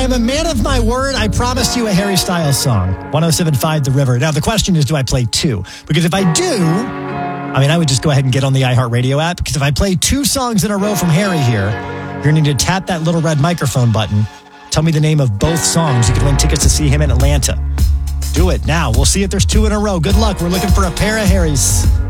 am a man of my word. I promised you a Harry Styles song. 107.5 The River. Now, the question is, do I play two? Because if I do, I would just go ahead and get on the iHeartRadio app. Because if I play two songs in a row from Harry here, you're going to need to tap that little red microphone button. Tell me the name of both songs. You can win tickets to see him in Atlanta. Do it now. We'll see if there's two in a row. Good luck. We're looking for a pair of Harrys.